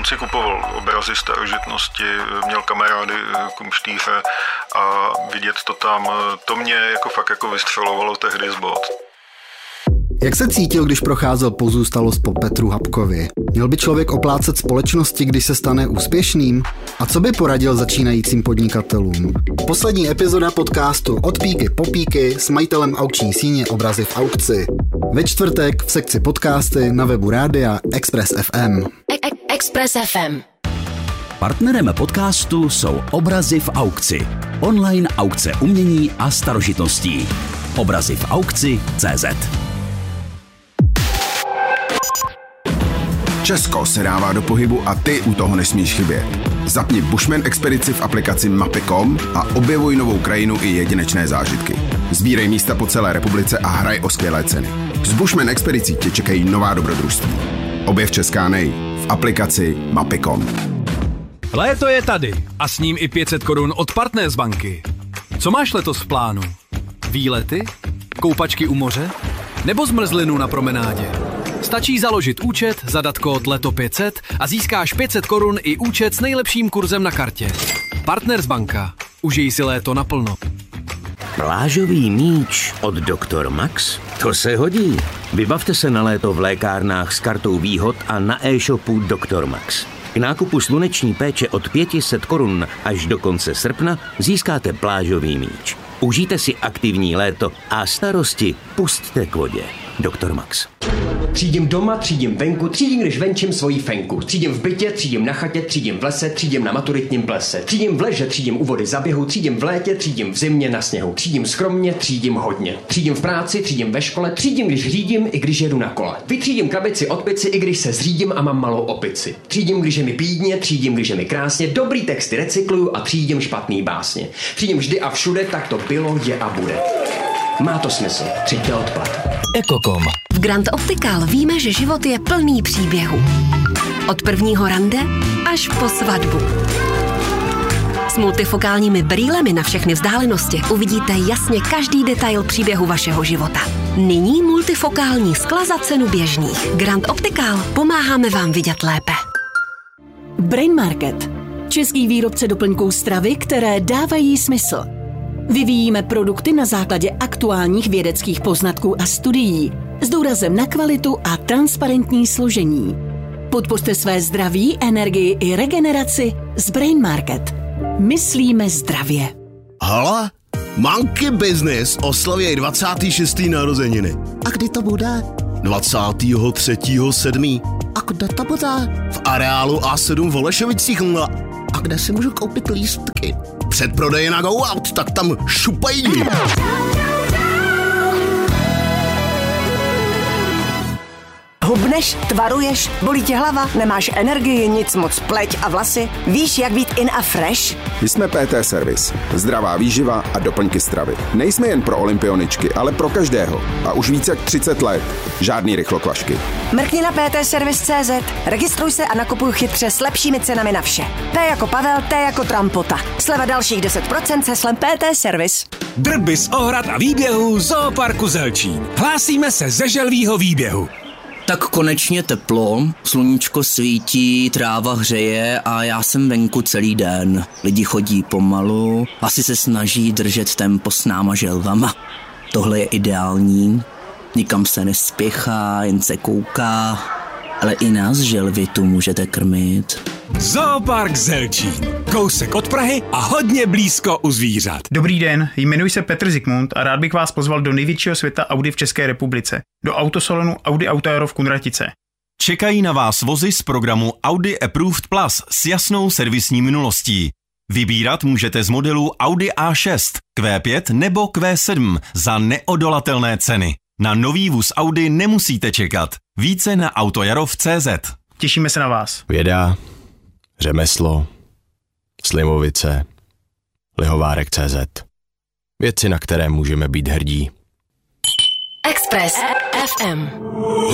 On si kupoval obrazy starožitnosti, měl kamarády kumštýře a vidět to tam, to mě jako fakt jako vystřelovalo tehdy z bod. Jak se cítil, když procházel pozůstalost po Petru Habkovi? Měl by člověk oplácet společnosti, když se stane úspěšným? A co by poradil začínajícím podnikatelům? Poslední epizoda podcastu Od píky po píky s majitelem aukční síně Obrazy v aukci. Ve čtvrtek v sekci podcasty na webu rádia Express FM. Express FM. Partnerem podcastu jsou Obrazy v aukci. Online aukce umění a starožitností. Obrazy v aukci.cz. Česko se dává do pohybu a ty u toho nesmíš chybět. Zapni Bushman expedici v aplikaci Mapy.com a objevuj novou krajinu i jedinečné zážitky. Sbírej místa po celé republice a hraj o skvělé ceny. S Bushman expedicí tě čekají nová dobrodružství. Objev Česká v aplikaci Mapy.com. Léto je tady a s ním i 500 korun od Partners banky. Co máš letos v plánu? Výlety? Koupačky u moře? Nebo zmrzlinu na promenádě? Stačí založit účet, zadat kód LETO 500 a získáš 500 korun i účet s nejlepším kurzem na kartě. Partners banka. Užij si léto naplno. Plážový míč od Dr. Max? To se hodí. Vybavte se na léto v lékárnách s kartou výhod a na e-shopu Dr. Max. K nákupu sluneční péče od 500 korun až do konce srpna získáte plážový míč. Užijte si aktivní léto a starosti pusťte k vodě. Dr. Max. Třídím doma, třídím venku, třídím, když venčím svoji fenku. Třídím v bytě, třídím na chatě, třídím v lese, třídím na maturitním plese. Třídím v leže, třídím u vody za běhu, třídím v létě, třídím v zimě na sněhu. Třídím skromně, třídím hodně. Třídím v práci, třídím ve škole, třídím, když řídím, i když jedu na kole. Vytřídím krabici od pici, i když se zřídím a mám malou opici. Třídím, když je mi pídně, třídím, když je mi krásně, dobrý texty recykluju a třídím špatný básně. Třídím vždy a všude, tak to bylo, je a bude. Má to smysl. Přijďte odplat. Ekokom. V Grand Optical víme, že život je plný příběhů. Od prvního rande až po svatbu. S multifokálními brýlemi na všechny vzdálenosti uvidíte jasně každý detail příběhu vašeho života. Nyní multifokální skla za cenu běžných. Grand Optical. Pomáháme vám vidět lépe. Brain Market. Český výrobce doplňků stravy, které dávají smysl. Vyvíjíme produkty na základě aktuálních vědeckých poznatků a studií s důrazem na kvalitu a transparentní složení. Podpořte své zdraví, energii i regeneraci s Brain Market. Myslíme zdravě. Hala, Monkey Business oslaví 26. narozeniny. A kdy to bude? 23.7. A kde to bude? V areálu A7 v Olešovicích. A kde si můžu koupit lístky? Předprodeje na Go Out, tak tam šupají. Hubneš, tvaruješ, bolí tě hlava, nemáš energii, nic moc, pleť a vlasy? Víš, jak být in a fresh? My jsme PT Service. Zdravá výživa a doplňky stravy. Nejsme jen pro olympioničky, ale pro každého. A už více jak 30 let. Žádný rychlokvašky. Mrkni na ptservice.cz, registruj se a nakupuj chytře s lepšími cenami na vše. P jako Pavel, T jako Trampota. Sleva dalších 10% se slem PT Service. Drby z ohrad a výběhů Zooparku Zelčín. Hlásíme se ze želvího výběhu. Tak konečně teplo, sluníčko svítí, tráva hřeje a já jsem venku celý den. Lidi chodí pomalu, asi se snaží držet tempo s náma želvama. Tohle je ideální, nikam se nespěchá, jen se kouká, ale i nás želvy tu můžete krmit. Zoopark Zelčín. Kousek od Prahy a hodně blízko u zvířat. Dobrý den, jmenuji se Petr Zikmund a rád bych vás pozval do největšího světa Audi v České republice, do autosalonu Audi Auto Aero v Kunratice. Čekají na vás vozy z programu Audi Approved Plus s jasnou servisní minulostí. Vybírat můžete z modelů Audi A6, Q5 nebo Q7 za neodolatelné ceny. Na nový vůz Audi nemusíte čekat. Více na autojarov.cz. Těšíme se na vás. Věda, řemeslo, Slimovice, Lihovárek.cz. Věci, na které můžeme být hrdí. Express FM.